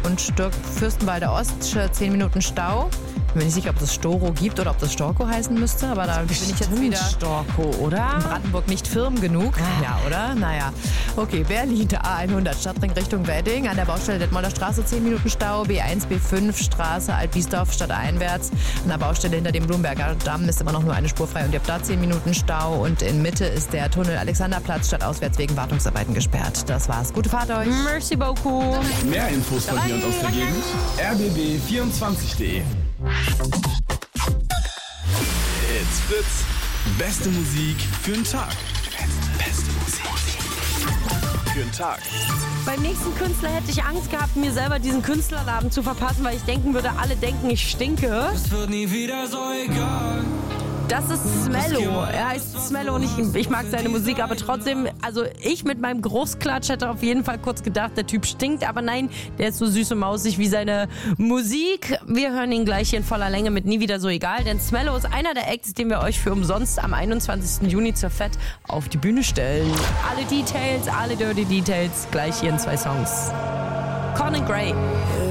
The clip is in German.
und Fürstenwalder Ost 10 Minuten Stau. Ich bin mir nicht sicher, ob es Storo gibt oder ob das Storko heißen müsste, aber da bin ich jetzt wieder Storko, oder? in Brandenburg nicht firm genug. Ja, oder? Naja. Okay, Berlin, der A100, Stadtring Richtung Wedding. An der Baustelle Detmolder Straße 10 Minuten Stau. B1, B5, Straße Altbiesdorf, stadteinwärts. An der Baustelle hinter dem Blumberger Damm ist immer noch nur eine Spur frei und ihr habt da 10 Minuten Stau. Und in Mitte ist der Tunnel Alexanderplatz stadtauswärts wegen Wartungsarbeiten gesperrt. Das war's. Gute Fahrt euch. Merci beaucoup. Mehr Infos von hier und aus der Gegend. rbb24.de. It's Fritz. Beste Musik für den Tag. Beste Musik für den Tag. Beim nächsten Künstler hätte ich Angst gehabt, mir selber diesen Künstlernamen zu verpassen, weil ich denken würde, alle denken, ich stinke. Es wird nie wieder so egal. Das ist Smello. Er heißt Smello und ich mag seine Musik, aber trotzdem, also ich mit meinem Großklatsch hätte auf jeden Fall kurz gedacht, der Typ stinkt, aber nein, der ist so süß und mausig wie seine Musik. Wir hören ihn gleich hier in voller Länge mit Nie wieder so egal, denn Smello ist einer der Acts, den wir euch für umsonst am 21. Juni zur Fett auf die Bühne stellen. Alle Details, alle Dirty Details, gleich hier in 2 Songs. Conan Gray.